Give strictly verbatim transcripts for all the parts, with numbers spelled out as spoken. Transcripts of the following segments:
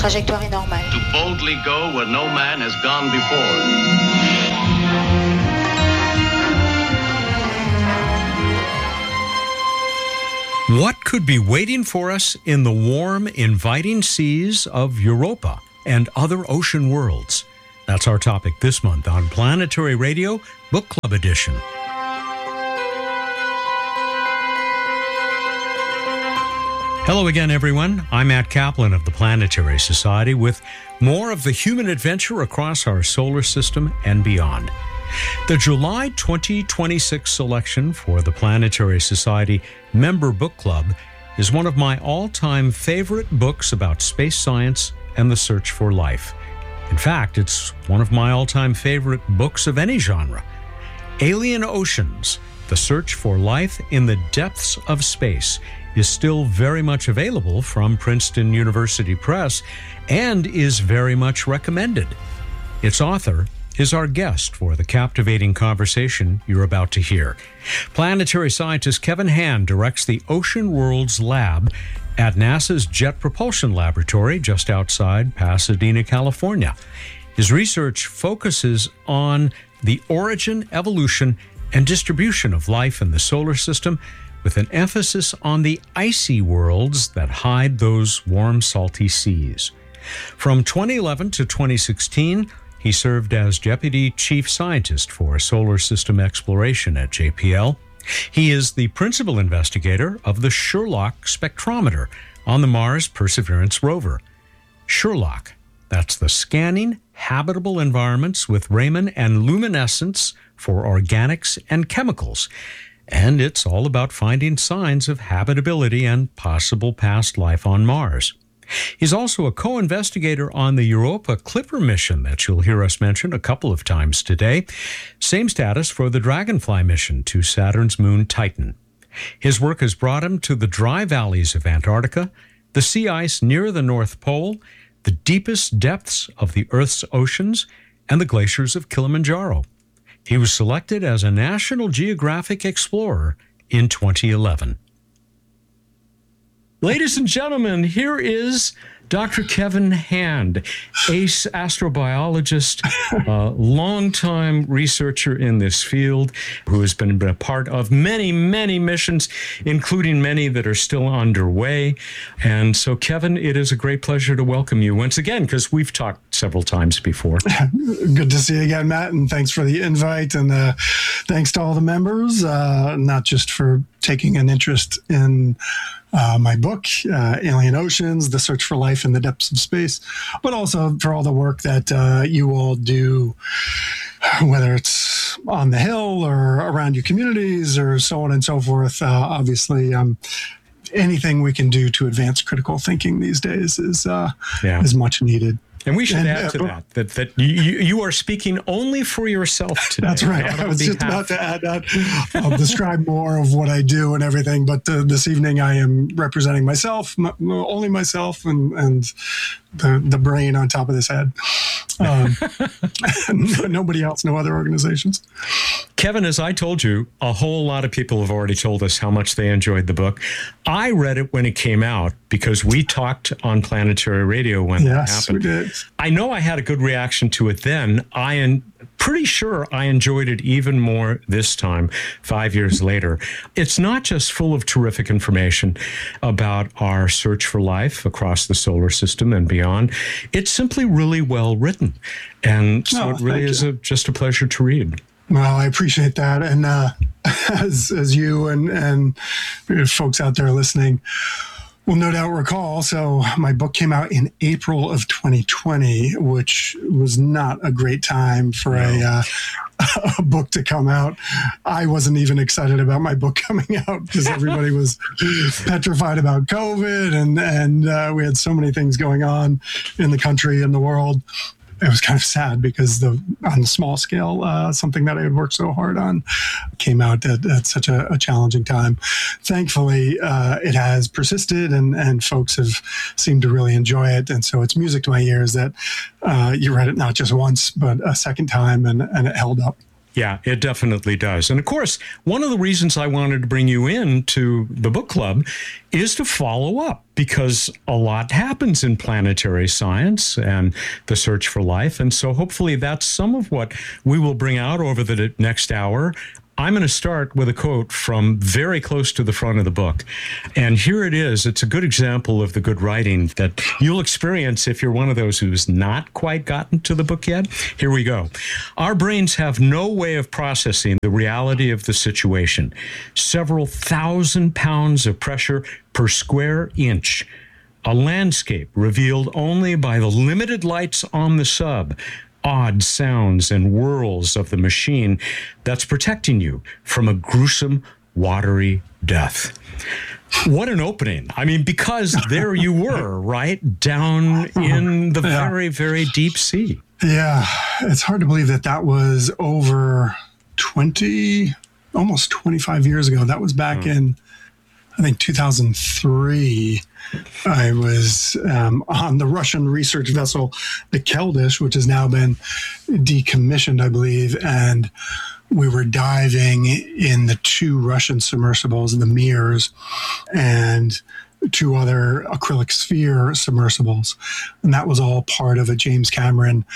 trajectoire est normale. To boldly go where no man has gone before. What could be waiting for us in the warm, inviting seas of Europa and other ocean worlds? That's our topic this month on Planetary Radio Book Club Edition. Hello again, everyone. I'm Matt Kaplan of the Planetary Society with more of the human adventure across our solar system and beyond. The July twenty twenty-six selection for the Planetary Society Member Book Club is one of my all-time favorite books about space science and the search for life. In fact, it's one of my all-time favorite books of any genre. Alien Oceans, The Search for Life in the Depths of Space, is still very much available from Princeton University Press and is very much recommended. Its author is our guest for the captivating conversation you're about to hear. Planetary scientist Kevin Hand directs the Ocean Worlds Lab at NASA's Jet Propulsion Laboratory just outside Pasadena, California. His research focuses on the origin, evolution, and distribution of life in the solar system, with an emphasis on the icy worlds that hide those warm, salty seas. From twenty eleven to twenty sixteen, he served as Deputy Chief Scientist for Solar System Exploration at J P L. He is the principal investigator of the Sherlock spectrometer on the Mars Perseverance rover. Sherlock, that's the scanning habitable environments with Raman and luminescence for organics and chemicals. And it's all about finding signs of habitability and possible past life on Mars. He's also a co-investigator on the Europa Clipper mission that you'll hear us mention a couple of times today. Same status for the Dragonfly mission to Saturn's moon Titan. His work has brought him to the dry valleys of Antarctica, the sea ice near the North Pole, the deepest depths of the Earth's oceans, and the glaciers of Kilimanjaro. He was selected as a National Geographic Explorer in twenty eleven. Ladies and gentlemen, here is Doctor Kevin Hand, ace astrobiologist, uh, longtime researcher in this field, who has been a part of many, many missions, including many that are still underway. And so, Kevin, it is a great pleasure to welcome you once again, because we've talked several times before. Good to see you again, Matt, and thanks for the invite, and uh, thanks to all the members, uh, not just for taking an interest in Uh, my book, uh, Alien Oceans, The Search for Life in the Depths of Space, but also for all the work that uh, you all do, whether it's on the Hill or around your communities or so on and so forth. Uh, obviously, um, anything we can do to advance critical thinking these days is, uh, yeah. is much needed. And we should and, add to uh, that, that, that you, you are speaking only for yourself today. That's right. I was just about to add that. I'll describe more of what I do and everything, but uh, this evening I am representing myself, m- only myself, and, and the, the brain on top of this head. Um, nobody else, no other organizations. Kevin, as I told you, a whole lot of people have already told us how much they enjoyed the book. I read it when it came out because we talked on Planetary Radio when yes, that happened. We did. I know I had a good reaction to it then. I am pretty sure I enjoyed it even more this time, five years later. It's not just full of terrific information about our search for life across the solar system and beyond. It's simply really well written. And so oh, it really is a, just a pleasure to read. Well, I appreciate that. And uh, as as you and, and folks out there listening will no doubt recall, so my book came out in April of twenty twenty, which was not a great time for no. a, uh, a book to come out. I wasn't even excited about my book coming out because everybody was petrified about COVID, and, and uh, we had so many things going on in the country and the world. It was kind of sad because the on the small scale, uh, something that I had worked so hard on came out at, at such a, a challenging time. Thankfully, uh, it has persisted, and, and folks have seemed to really enjoy it. And so it's music to my ears that uh, you read it not just once, but a second time, and, and it held up. Yeah, it definitely does. And of course, one of the reasons I wanted to bring you in to the book club is to follow up, because a lot happens in planetary science and the search for life. And so hopefully that's some of what we will bring out over the next hour. I'm going to start with a quote from very close to the front of the book. And here it is. It's a good example of the good writing that you'll experience if you're one of those who's not quite gotten to the book yet. Here we go. Our brains have no way of processing the reality of the situation. Several thousand pounds of pressure per square inch. A landscape revealed only by the limited lights on the sub. Odd sounds and whirls of the machine that's protecting you from a gruesome, watery death. What an opening. I mean, because there you were, right? Down in the yeah. very, very deep sea. Yeah. It's hard to believe that that was over twenty, almost twenty-five years ago. That was back oh. in, I think, two thousand three. I was um, on the Russian research vessel, the Keldysh, which has now been decommissioned, I believe. And we were diving in the two Russian submersibles, the Mirs, and two other acrylic sphere submersibles. And that was all part of a James Cameron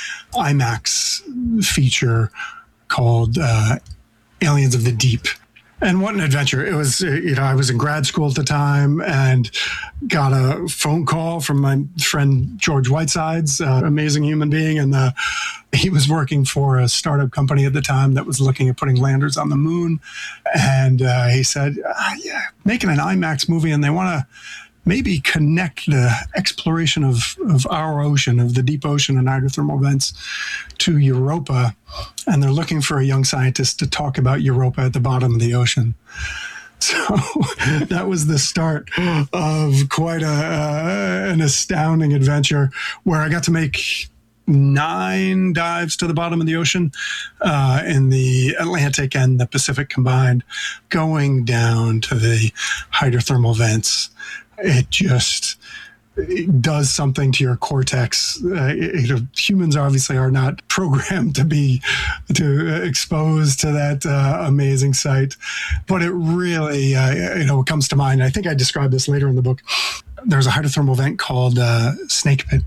IMAX feature called uh, Aliens of the Deep. And what an adventure. It was, you know, I was in grad school at the time and got a phone call from my friend George Whitesides, uh, amazing human being. And uh, he was working for a startup company at the time that was looking at putting landers on the moon. And uh, he said, ah, yeah, making an IMAX movie, and they want to maybe connect the exploration of, of our ocean, of the deep ocean and hydrothermal vents, to Europa. And they're looking for a young scientist to talk about Europa at the bottom of the ocean. So that was the start of quite a, uh, an astounding adventure where I got to make nine dives to the bottom of the ocean uh, in the Atlantic and the Pacific combined, going down to the hydrothermal vents. It just it does something to your cortex. Uh, you know, humans obviously are not programmed to be to exposed to that uh, amazing sight, but it really, uh, you know, comes to mind. I think I described this later in the book. There's a hydrothermal vent called uh, Snake Pit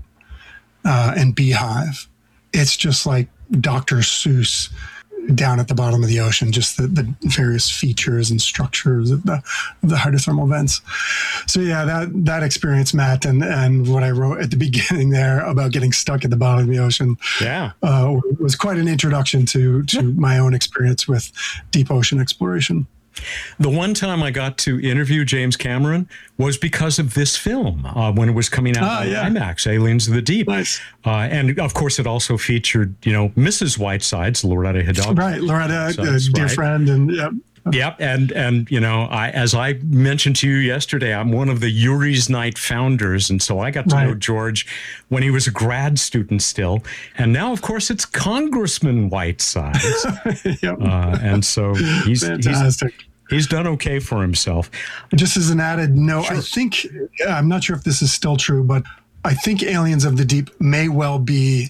uh, and Beehive. It's just like Doctor Seuss down at the bottom of the ocean, just the, the various features and structures of the, of the hydrothermal vents. So yeah, that, that experience, Matt, and, and what I wrote at the beginning there about getting stuck at the bottom of the ocean yeah, uh, was quite an introduction to, to my own experience with deep ocean exploration. The one time I got to interview James Cameron was because of this film uh, when it was coming out ah, on yeah. IMAX, Aliens of the Deep. Nice. Uh, and of course, it also featured, you know, Missus Whitesides, Loretta Hidalgo. Right, Loretta, so uh, dear right. friend, and yeah. Yep, and and you know, I as I mentioned to you yesterday, I'm one of the Yuri's Night founders, and so I got to right. know George when he was a grad student still, and now, of course, it's Congressman Whitesides, yep. uh, and so he's fantastic. He's, He's done okay for himself. Just as an added note, sure. I think, I'm not sure if this is still true, but I think Aliens of the Deep may well be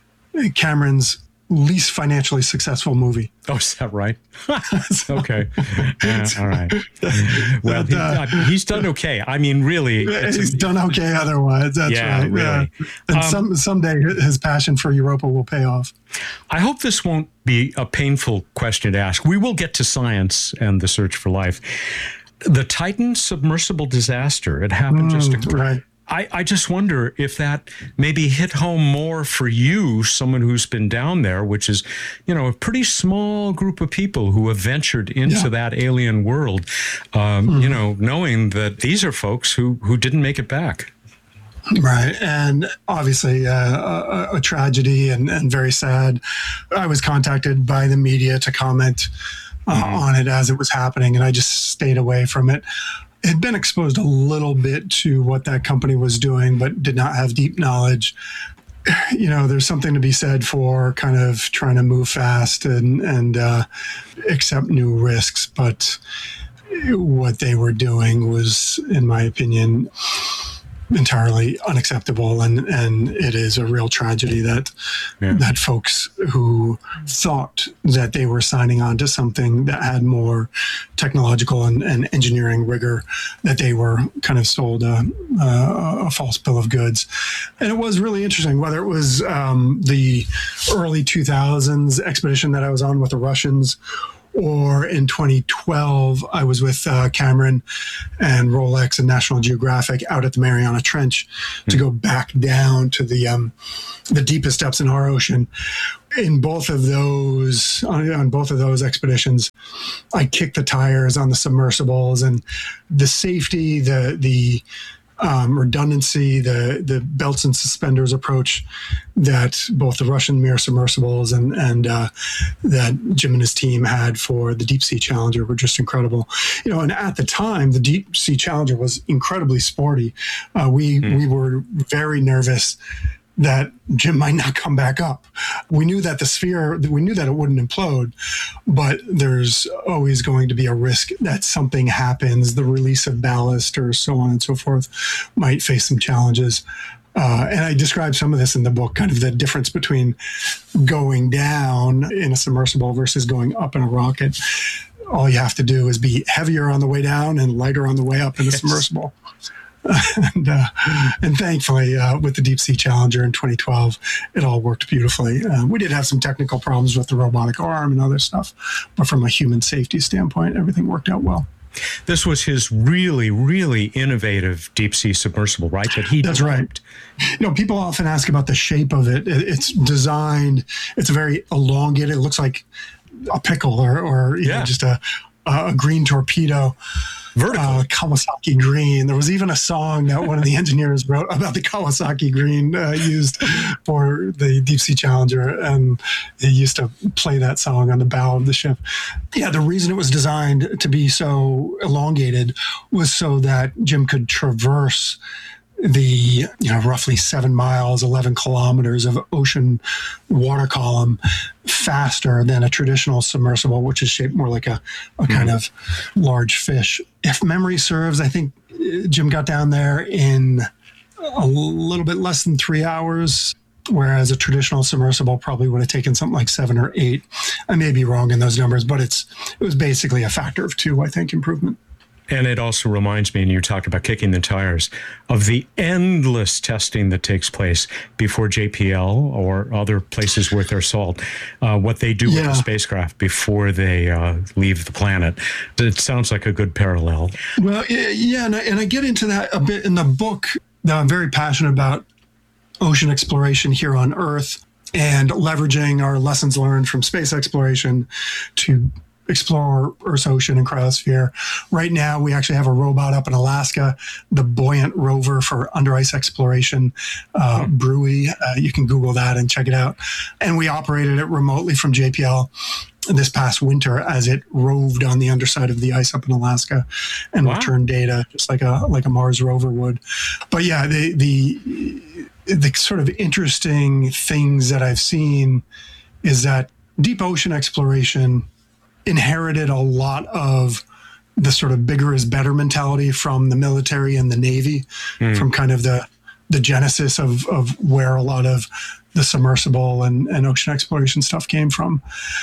Cameron's least financially successful movie. Oh, is that right? Okay. Yeah, all right. Well, but, he, uh, he's done okay. I mean, really. He's a, done okay otherwise. That's yeah, right. Really. Yeah. And Um, some someday his passion for Europa will pay off. I hope this won't be a painful question to ask. We will get to science and the search for life. The Titan submersible disaster, it happened Mm, just a right. I, I just wonder if that maybe hit home more for you, someone who's been down there, which is, you know, a pretty small group of people who have ventured into Yeah. that alien world, um, Mm. you know, knowing that these are folks who, who didn't make it back. Right. And obviously uh, a, a tragedy and, and very sad. I was contacted by the media to comment uh, Mm-hmm. on it as it was happening, and I just stayed away from it. Had been exposed a little bit to what that company was doing, but did not have deep knowledge. You know, there's something to be said for kind of trying to move fast and, and uh, accept new risks. But what they were doing was, in my opinion, entirely unacceptable, and and it is a real tragedy that yeah. that folks who thought that they were signing on to something that had more technological and, and engineering rigor, that they were kind of sold a, a, a false bill of goods. And it was really interesting, whether it was um, the early two thousands expedition that I was on with the Russians, or in twenty twelve, I was with uh, Cameron and Rolex and National Geographic out at the Mariana Trench mm-hmm. to go back down to the um, the deepest depths in our ocean. In both of those, on, on both of those expeditions, I kicked the tires on the submersibles, and the safety, the the Um, redundancy, the the belts and suspenders approach that both the Russian Mir submersibles and and uh, that Jim and his team had for the Deep Sea Challenger were just incredible. You know, and at the time, the Deep Sea Challenger was incredibly sporty. Uh, we mm. we were very nervous that Jim might not come back up. We knew that the sphere, we knew that it wouldn't implode, but there's always going to be a risk that something happens, the release of ballast or so on and so forth might face some challenges. Uh, and I describe some of this in the book, kind of the difference between going down in a submersible versus going up in a rocket. All you have to do is be heavier on the way down and lighter on the way up in the yes. submersible. and, uh, and thankfully, uh, with the Deep Sea Challenger in twenty twelve, it all worked beautifully. Uh, we did have some technical problems with the robotic arm and other stuff, but from a human safety standpoint, everything worked out well. This was his really, really innovative deep sea submersible, right? That he That's developed. right. You know, people often ask about the shape of it. It's designed, it's very elongated. It looks like a pickle or, or you yeah. know, just a, a green torpedo. Vertical. Uh, Kawasaki green. There was even a song that one of the engineers wrote about the Kawasaki green uh, used for the Deep Sea Challenger, and he used to play that song on the bow of the ship. Yeah, the reason it was designed to be so elongated was so that Jim could traverse the, you know, roughly seven miles, eleven kilometers of ocean water column faster than a traditional submersible, which is shaped more like a, a mm-hmm. kind of large fish. If memory serves, I think Jim got down there in a little bit less than three hours, whereas a traditional submersible probably would have taken something like seven or eight. I may be wrong in those numbers, but it's it was basically a factor of two, I think, improvement. And it also reminds me, and you talked about kicking the tires, of the endless testing that takes place before J P L or other places worth their salt, uh, what they do yeah. with the spacecraft before they uh, leave the planet. It sounds like a good parallel. Well, yeah, and I, and I get into that a bit in the book. Now, I'm very passionate about ocean exploration here on Earth and leveraging our lessons learned from space exploration to explore Earth's ocean and cryosphere. Right now, we actually have a robot up in Alaska, the Buoyant Rover for under ice exploration, uh, Brewy. Uh, you can Google that and check it out. And we operated it remotely from J P L this past winter as it roved on the underside of the ice up in Alaska and wow. returned data just like a like a Mars rover would. But yeah, the the the sort of interesting things that I've seen is that deep ocean exploration inherited a lot of the sort of bigger is better mentality from the military and the Navy, mm. from kind of the the genesis of, of where a lot of the submersible and, and ocean exploration stuff came from.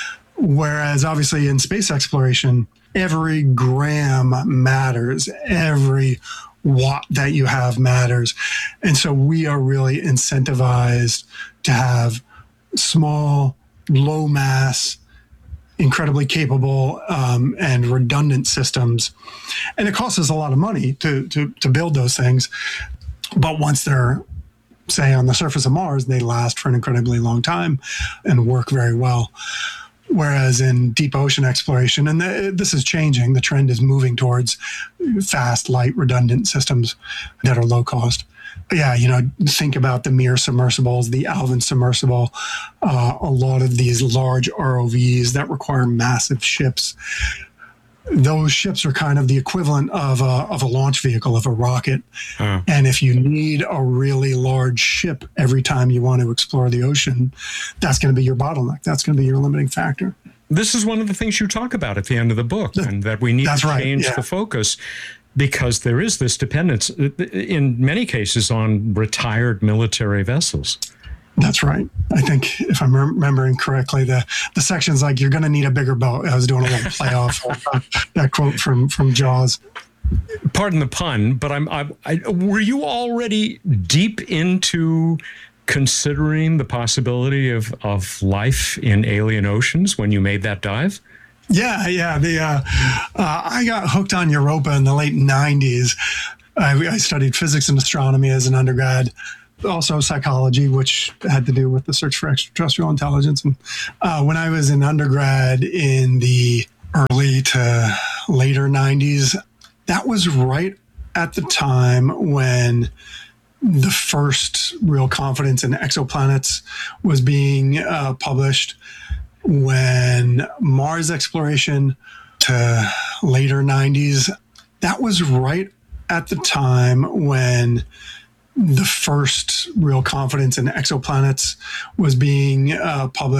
Whereas obviously in space exploration, every gram matters, every watt that you have matters. And so we are really incentivized to have small, low mass, incredibly capable um, and redundant systems. And it costs us a lot of money to, to, to build those things. But once they're, say, on the surface of Mars, they last for an incredibly long time and work very well. Whereas in deep ocean exploration, and the, this is changing, the trend is moving towards fast, light, redundant systems that are low cost. Yeah, you know, think about the Mir submersibles, the Alvin submersible, uh, a lot of these large R O Vs that require massive ships. Those ships are kind of the equivalent of a, of a launch vehicle, of a rocket. Uh. And if you need a really large ship every time you want to explore the ocean, that's going to be your bottleneck. That's going to be your limiting factor. This is one of the things you talk about at the end of the book, and that we need that's to right. change yeah. the focus because there is this dependence in many cases on retired military vessels. That's right. I think if I'm remembering correctly, the, the section's like, you're going to need a bigger boat. I was doing a little play off of that quote from, from Jaws. Pardon the pun, but I'm, I, I, were you already deep into considering the possibility of, of life in alien oceans when you made that dive? Yeah, yeah. The uh, uh, I got hooked on Europa in the late nineties. I, I studied physics and astronomy as an undergrad. Also psychology, which had to do with the search for extraterrestrial intelligence. And uh, when I was in undergrad in the early to later nineties, that was right at the time when the first real confidence in exoplanets was being uh, published, when Mars exploration to later nineties, that was right at the time when the first real confidence in exoplanets was being uh, published.